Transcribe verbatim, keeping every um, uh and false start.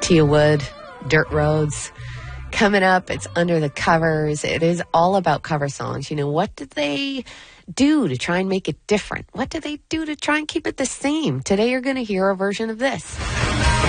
Tia Wood, Dirt Roads. Coming up, it's Under the Covers. It is all about cover songs. You know, what did they do to try and make it different? What did they do to try and keep it the same? Today you're going to hear a version of this.